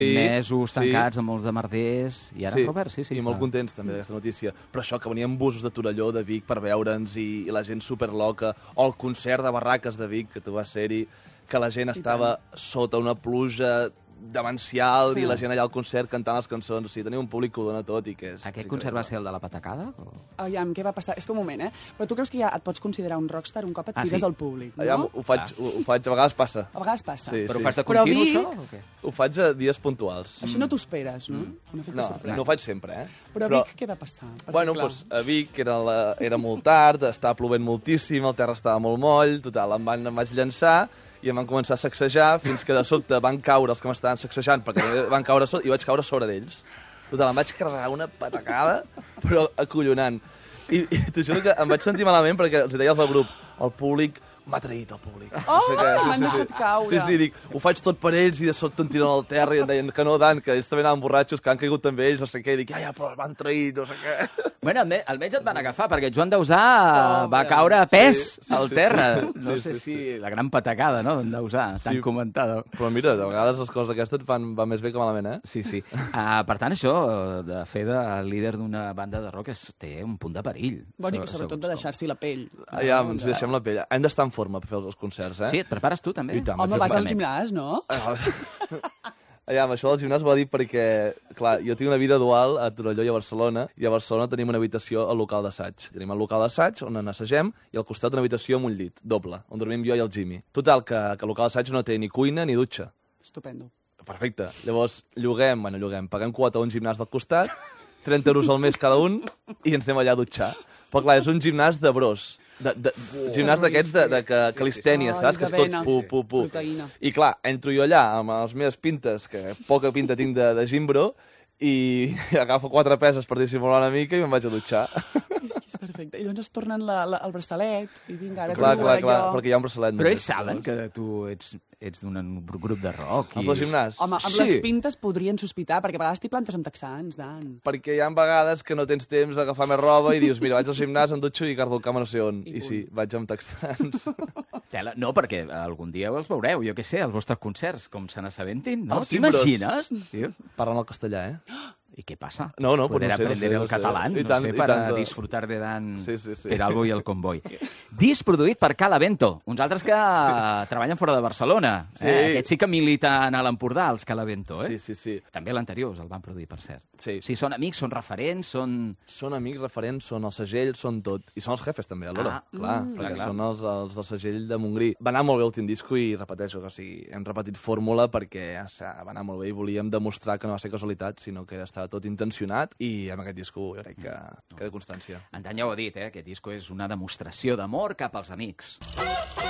mesos tancats amb molts de merders, i ara han obert, i molt contents també d'aquesta notícia. Però això, que venien busos de Torelló, de Vic, per veure'ns, i la gent superloca, o el concert de Barraques de Vic, que tu vas ser-hi, que la gent estava sota una pluja demencial i la gent allà al concert cantant les cançons. O sigui, tenia un públic que ho dona tot i que és... Aquest concert va ser el de la patacada? Aviam, què va passar? És que un moment, Però tu creus que ja et pots considerar un rockstar un cop et tires al públic, no? Aviam, ho faig, a vegades passa. A vegades passa. Sí, però ho fas de continu, això? O què? Ho faig a dies puntuals. Això no t'ho esperes, no? Un efecte sorpresa. No ho faig sempre, Però a Vic què va passar? Bueno, doncs a Vic era molt tard, estava plovent moltíssim, el terra estava molt moll, total, em vaig llançar i em van començar a sacsejar fins que de sobte van caure els que m'estaven sacsejant perquè van caure i vaig caure sobre d'ells. Total, em vaig carregar una patacada, però acollonant. I t'ho juro que em vaig sentir malament perquè els deia al grup, el públic m'ha traït, el públic. M'han deixat caure. Sí, dic, ho faig tot per ells i de sobte em tiren al terra i em deien que no, Dan, que ells també anaven borratxos, que han caigut també ells, no sé què, i dic, però m'han traït, no sé què. Bueno, almenys et van agafar, perquè Joan Dausà va caure a pes al terra. No sé si la gran patacada, no?, d'en Dausà, tan comentada. Però mira, de vegades les coses d'aquestes van més bé que malament, Sí. Per tant, això, de fer de líder d'una banda de rock té un punt de perill. Bueno, i sobretot de deixar-s'hi la pell. Ja, ens deixem la pell. Hem d'estar en forma per fer els concerts, Sí, et prepares tu, també? Home, vas al gimnàs, no? Això del gimnàs ho va dir perquè, clar, jo tinc una vida dual a Torelló i a Barcelona, i a Barcelona tenim una habitació al local d'assaig. Tenim el local d'assaig, on assagem, i al costat una habitació amb un llit, doble, on dormim jo i el Jimmy. Total, que el local d'assaig no té ni cuina ni dutxa. Estupendo. Perfecte. Llavors, paguem quota a un gimnàs del costat, 30 euros al mes cada un, i ens anem allà a dutxar. Però clar, és un gimnàs de bros. Gimnàs d'aquests de calistènia, saps? Que és tot pu. I clar, entro jo allà amb les meves pintes, que poca pinta tinc de gimbro, i agafo 4 peses per dissimular una mica i me'n vaig a dutxar. És perfecte. I llavors es tornen el braçalet i vinga, ara clar, perquè hi ha un braçalet. Però ells saben que tu ets d'un grup de rock. Els del gimnàs? Home, amb les pintes podrien sospitar, perquè a vegades t'hi plantes amb texans, Dan. Perquè hi ha vegades que no tens temps d'agafar més roba i dius, mira, vaig al gimnàs, em dutxo i cardo el camp no sé on. I sí, vaig amb texans. No, perquè algun dia els veureu, jo què sé, als vostres concerts, com se n'assabentin, no? T'imagines? Parlen el castellà, ¿Y qué pasa? No, poder aprender el catalán, no sé, para disfrutar de Dan Peralbo i el Convoy. Disc produït per Calavento, uns altres que treballen fora de Barcelona. Aquests sí que militen a l'Empordà, els Calavento. Sí. També l'anterior el van produir, per cert. Sí, són amics, són referents, són... Són amics, referents, són el segell, són tot. I són els jefes, també, alhora. Clar, són els del segell de Montgrí. Va anar molt bé l'últim disco i repeteixo, o sigui, hem repetit fórmula perquè va anar molt bé i volíem demostrar que no va ser casualitat, sinó que estava tot intencionat, i amb aquest disco jo crec que queda constància. En Dan ja ho ha dit, aquest disco és una demostració d'amor cap als amics.